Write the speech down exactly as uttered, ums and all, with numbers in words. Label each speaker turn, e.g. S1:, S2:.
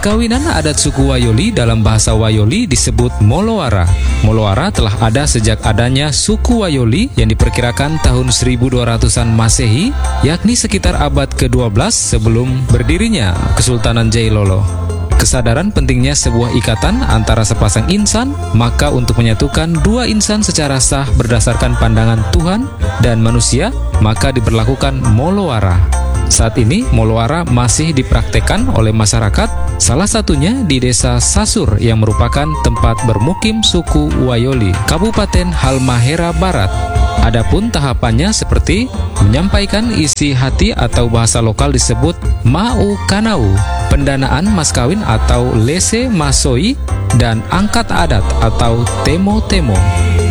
S1: Perkawinan adat suku Wayoli dalam bahasa Wayoli disebut Moloara. Moloara telah ada sejak adanya suku Wayoli yang diperkirakan tahun seribu dua ratusan Masehi, yakni sekitar abad kedua belas sebelum berdirinya Kesultanan Jailolo. Kesadaran pentingnya sebuah ikatan antara sepasang insan, maka untuk menyatukan dua insan secara sah berdasarkan pandangan Tuhan dan manusia, maka diberlakukan Moloara. Saat ini, Moloara masih dipraktekkan oleh masyarakat, salah satunya di desa Sasur yang merupakan tempat bermukim suku Wayoli, Kabupaten Halmahera Barat. Adapun tahapannya seperti menyampaikan isi hati atau bahasa lokal disebut Mau Kanau, pendanaan mas kawin atau Lese Masoi, dan angkat adat atau Temo Temo.